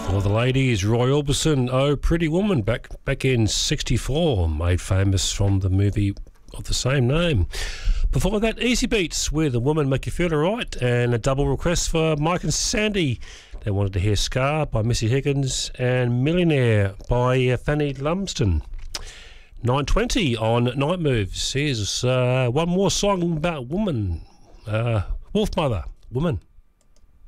For the ladies, Roy Orbison, Oh Pretty Woman, back in 64, made famous from the movie of the same name. Before that, Easy Beats with A Woman Make You Feel Alright, and a double request for Mike and Sandy. They wanted to hear Scar by Missy Higgins and Millionaire by Fanny Lumsden. 9:20 on Night Moves. Here's one more song about woman. Wolf Mother, Woman.